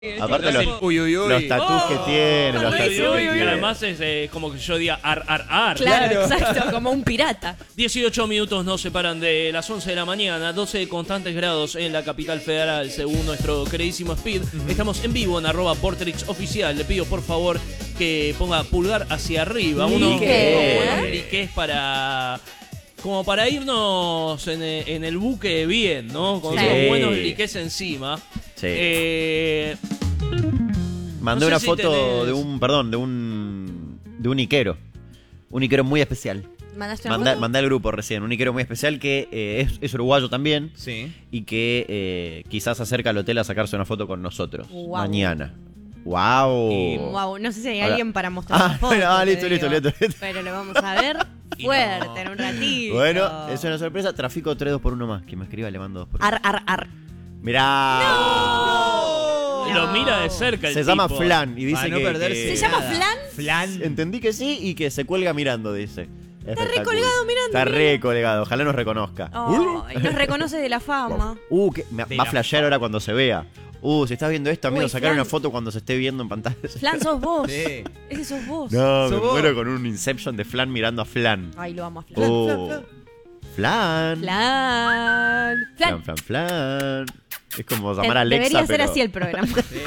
Aparte los tatús que tiene, los tatús que tiene. Además es como que yo diga ar. Claro, exacto, como un pirata. 18 minutos nos separan de las 11 de la mañana, 12 constantes grados en la capital federal, según nuestro queridísimo Speed. Estamos en vivo en @Vorterix Oficial. Le pido por favor que ponga pulgar hacia arriba. Unos buenos liques como para irnos en el buque bien, ¿no? Con unos buenos liques encima. Sí. Mandé una foto de un Iquero. Un Iquero muy especial. Mandé al grupo recién. Un Iquero muy especial que es uruguayo también. Sí. Y que quizás se acerca al hotel a sacarse una foto con nosotros. Wow. Mañana. ¡Wow! Wow, no sé si hay alguien para mostrar la foto. Listo. Pero lo vamos a ver fuerte en un ratito. Bueno, es una sorpresa. Trafico 3 2x1 más. Quien me escriba le mando 2x1. Ar. Mirá. ¡No! Lo mira de cerca el Se tipo. llama Flan y dice no que perderse. ¿Se llama Flan? Flan. entendí que sí y que se cuelga mirando, dice. Está recolgado mirando. Está recolgado, ojalá nos reconozca. Ay, nos reconoce de la fama. Va a flashear ahora cuando se vea. Si estás viendo esto, amigo, sacar Flan. una foto cuando se esté viendo en pantalla. Flan, sos vos. Sí. Ese sos vos. No, me ¿Sos vos? muero con un Inception de Flan mirando a Flan. Ay, lo amo a Flan. Flan. Flan. Es como llamar a Alexa, Debería ser pero... así el programa.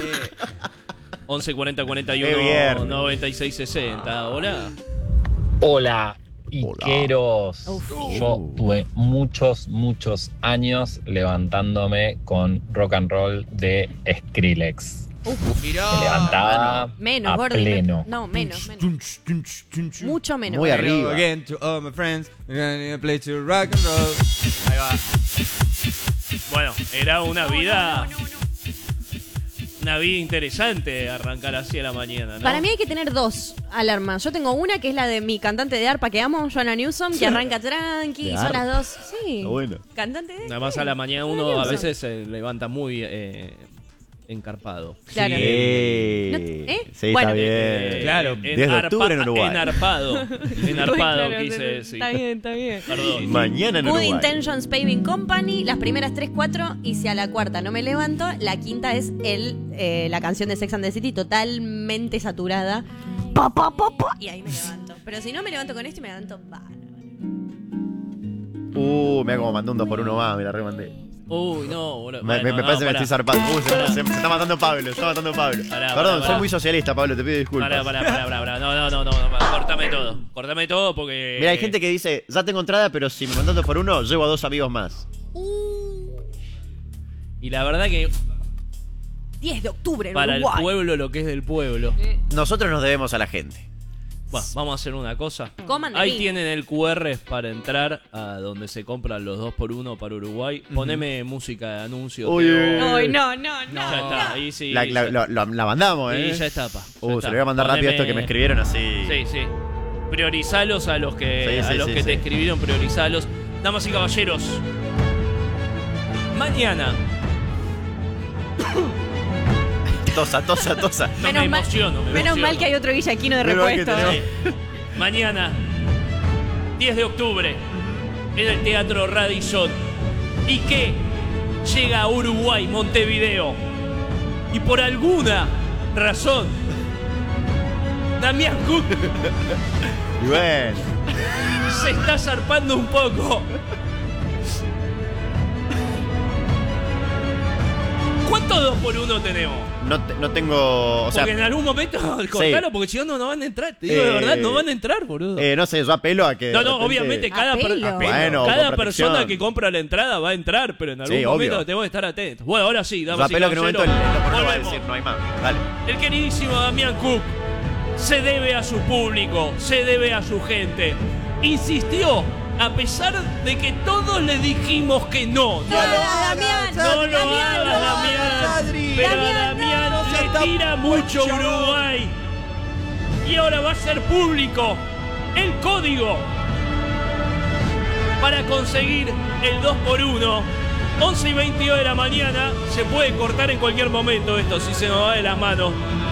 11 40 Qué 41 viernes. 96 60. Hola. Hola, Iqueros. Uf. Yo tuve muchos años levantándome con rock and roll de Skrillex. Mirá. Me levantaba Menos, a Gordy. pleno. No, menos. Mucho menos. Muy arriba. Again to all my friends. We're gonna play to rock and roll. Ahí va. Bueno, era una vida. Una vida interesante arrancar así a la mañana, ¿no? Para mí hay que tener dos alarmas. Yo tengo una que es la de mi cantante de arpa que amo, Joanna Newsom, que arranca tranqui. ¿De Son arpa? las dos. Sí. Está bueno. Cantante de Nada más a la mañana uno a veces se levanta muy encarpado. Claro. Sí, No, sí, Bueno. está bien. Claro. 10 de octubre en Uruguay. Enarpado, Claro, quise decir. Está bien. Perdón. Mañana en Good Uruguay. Intentions Paving Company, las primeras 3, 4, y si a la cuarta no me levanto, la quinta es la canción de Sex and the City, totalmente saturada. Y ahí me levanto. Pero si no me levanto con esto, me levanto Mira cómo mandó un 2x1 más, me la remandé. Uy, no, boludo. Me parece que me estoy zarpando. Se está matando Pablo, Perdón, soy muy socialista, Pablo, te pido disculpas. Pará. No. Córtame todo porque. Mira, hay gente que dice, ya tengo entrada, pero si me mandan 2x1, llevo a 2 amigos más. Y la verdad que 10 de octubre en para Uruguay. el pueblo lo que es del pueblo. Nosotros nos debemos a la gente. Bueno, vamos a hacer una cosa. Coman de Ahí mí. tienen el QR para entrar a donde se compran los 2x1 para Uruguay. Poneme música de anuncio. Uy, Teo. uy, uy. Ay, no. Ya está, ahí sí. La mandamos, Sí, ¿eh? ya está, pa. Se lo voy a mandar rápido esto que me escribieron así. Sí. Priorizalos a los que, Sí, te escribieron, priorizalos. Damas y caballeros, mañana. Tosa. No me emociono, me Menos emociono. mal que hay otro Guillaquino de Menos mal que repuesto. tenemos- Mañana, 10 de octubre, en el Teatro Radisson. Y que llega a Uruguay, Montevideo. Y por alguna razón, Damián Cook Y bueno, se está zarpando un poco. ¿Cuántos 2x1 tenemos? no tengo. O sea, Porque en algún momento cortalo, porque si no van a entrar. Te digo de verdad, no van a entrar, boludo. no sé, yo apelo a que. No, de repente- obviamente cada, Apelo. Bueno, cada con protección. persona que compra la entrada va a entrar, pero en algún Sí, momento obvio. tenemos que estar atentos. Bueno, ahora sí, Yo damas y apelo a que en un momento caballeros, el 2x1 va a volvemos. decir, no hay más. Dale. El queridísimo Damián Cook se debe a su público, se debe a su gente. Insistió, a pesar de que todos le dijimos que no. No lo hagas, Damián. No lo hagas, Damián. Pero a Damián le tira mucho Uruguay. Y ahora va a ser público el código para conseguir el 2x1. 11 y 22 de la mañana. Se puede cortar en cualquier momento esto si se nos va de las manos.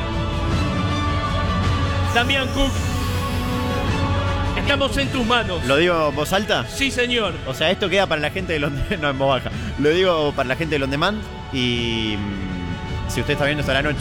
Damián Cook, estamos en tus manos. ¿Lo digo en voz alta? Sí, señor. O sea, esto queda para la gente de On Demand. No, en voz baja. Lo digo para la gente de On Demand y si usted está viendo esta la noche,